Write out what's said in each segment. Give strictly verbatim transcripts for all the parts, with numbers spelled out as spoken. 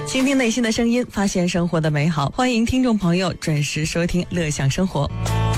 倾听内心的声音，发现生活的美好。欢迎听众朋友准时收听乐享生活。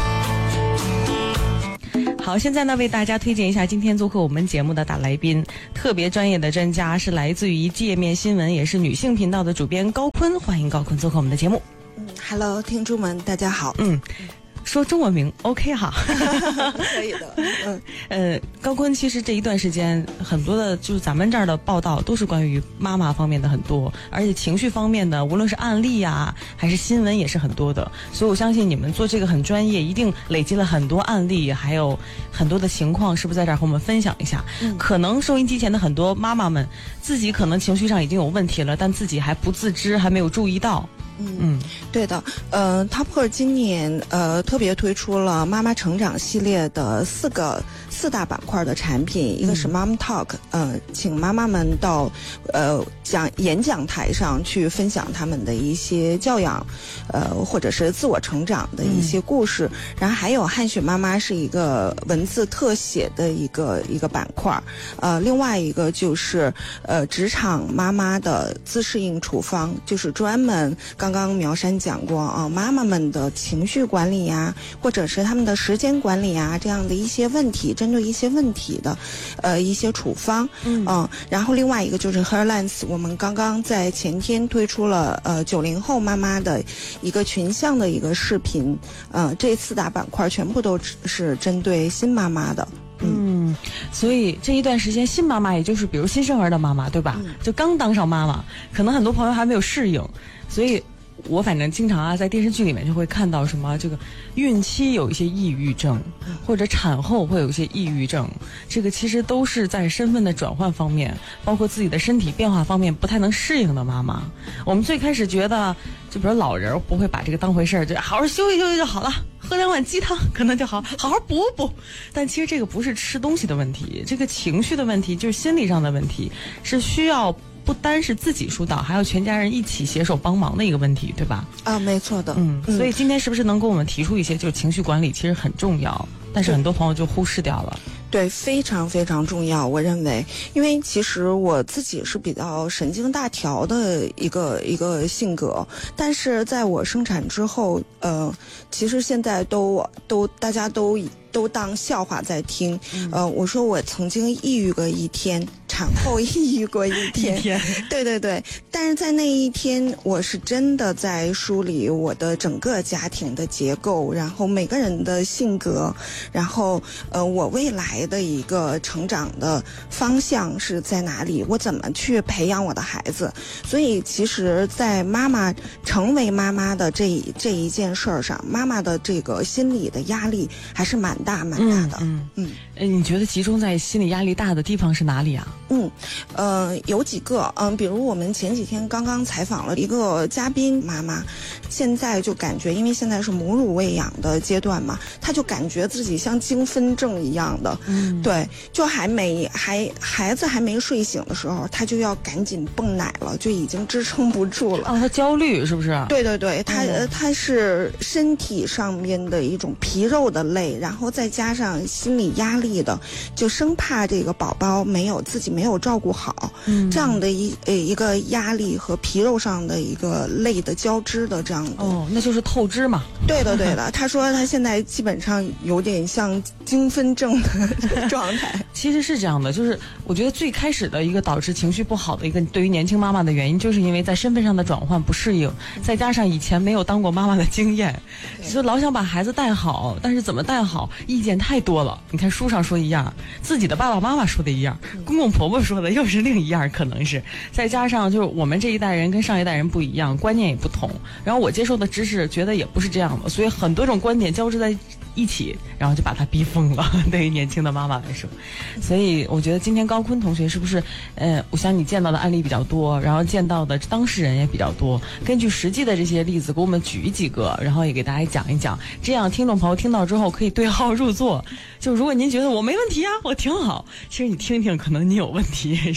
好，现在呢为大家推荐一下今天做客我们节目的大来宾，特别专业的专家，是来自于界面新闻，也是女性频道的主编高锟。欢迎高锟做客我们的节目。 嗯 ，Hello， 听众们，大家好。 嗯。说中文名 OK 哈， 可以的。嗯， 呃，高锟其实这一段时间很多的，就是咱们这儿的报道都是关于妈妈方面的很多，而且情绪方面的，无论是案例啊还是新闻也是很多的。所以我相信你们做这个很专业，一定累积了很多案例，还有很多的情况，是不是在这儿和我们分享一下？嗯，可能收音机前的很多妈妈们自己可能情绪上已经有问题了，但自己还不自知，还没有注意到。 嗯嗯，对的，呃 ，Topper 今年呃特别推出了妈妈成长系列的四个四大板块的产品，一个是 Mom Talk， 呃，请妈妈们到呃讲演讲台上去分享他们的一些教养，呃或者是自我成长的一些故事，嗯、然后还有汗血妈妈是一个文字特写的一个一个板块，呃，另外一个就是呃职场妈妈的自适应处方，就是专门。刚刚苗山讲过啊，妈妈们的情绪管理呀，或者是他们的时间管理呀，这样的一些问题，针对一些问题的，呃，一些处方，嗯、呃，然后另外一个就是 Herlance， 我们刚刚在前天推出了呃九零后妈妈的一个群像的一个视频，呃，这四大板块全部都是针对新妈妈的。 嗯，所以这一段时间新妈妈，也就是比如新生儿的妈妈，对吧？嗯、就刚当上妈妈，可能很多朋友还没有适应，所以我反正经常啊在电视剧里面就会看到什么这个孕期有一些抑郁症，或者产后会有一些抑郁症，这个其实都是在身份的转换方面，包括自己的身体变化方面不太能适应的妈妈。我们最开始觉得，就比如老人不会把这个当回事儿，就好好休息休息就好了。喝两碗鸡汤可能就好，好好补补。但其实这个不是吃东西的问题，这个情绪的问题，就是心理上的问题，是需要不单是自己疏导，还要全家人一起携手帮忙的一个问题，对吧？ 啊，没错的。 嗯，所以今天是不是能给我们提出一些，就是情绪管理其实很重要，但是很多朋友就忽视掉了。 对，非常非常重要，我认为，因为其实我自己是比较神经大条的一个一个性格，但是在我生产之后，呃，其实现在都都大家都都当笑话在听，嗯、呃，我说我曾经抑郁过一天，产后抑郁过一天， 一天对对对，但是在那一天，我是真的在梳理我的整个家庭的结构，然后每个人的性格，然后呃，我未来的一个成长的方向是在哪里？我怎么去培养我的孩子？所以，其实，在妈妈成为妈妈的这这一件事儿上，妈妈的这个心理的压力还是蛮大蛮大的。 嗯嗯，嗯，你觉得集中在心理压力大的地方是哪里啊？ 嗯，呃，有几个，嗯，比如我们前几天刚刚采访了一个嘉宾妈妈，现在就感觉，因为现在是母乳喂养的阶段嘛，她就感觉自己像精分症一样的。嗯，对，就还没还孩子还没睡醒的时候，他就要赶紧泵奶了，就已经支撑不住了。 哦，他焦虑是不是？ 对对对，他、嗯、他是身体上面的一种皮肉的累，然后再加上心理压力的，就生怕这个宝宝没有自己没有照顾好，嗯、这样的一呃一个压力和皮肉上的一个累的交织的这样的。 哦，那就是透支嘛。 对的对的，他说他现在基本上有点像精分症的状态。 其实是这样的，就是我觉得最开始的一个导致情绪不好的一个对于年轻妈妈的原因，就是因为在身份上的转换不适应，再加上以前没有当过妈妈的经验，所以老想把孩子带好，但是怎么带好，意见太多了。你看书上说一样，自己的爸爸妈妈说的一样，公公婆婆说的又是另一样，可能是再加上就是我们这一代人跟上一代人不一样，观念也不同，然后我接受的知识觉得也不是这样的，所以很多种观点交织在一起，然后就把他逼疯了。对于年轻的妈妈来说，所以我觉得今天高锟同学是不是，呃，我想你见到的案例比较多，然后见到的当事人也比较多，根据实际的这些例子给我们举几个，然后也给大家讲一讲，这样听众朋友听到之后可以对号入座。就如果您觉得我没问题啊，我挺好，其实你听听，可能你有问题，是吧？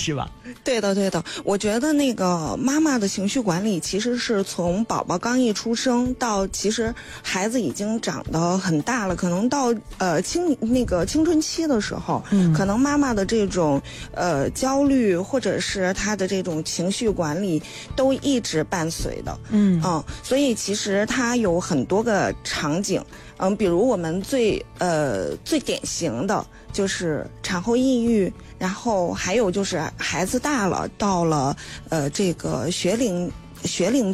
对的，对的，我觉得那个妈妈的情绪管理其实是从宝宝刚一出生到其实孩子已经长得很大了，可能到呃青那个青春期的时候，嗯，可能妈妈的这种呃焦虑或者是她的这种情绪管理都一直伴随的，嗯嗯，所以其实它有很多个场景。嗯，比如我们最呃最典型的就是产后抑郁，然后还有就是孩子大了，到了呃这个学龄学龄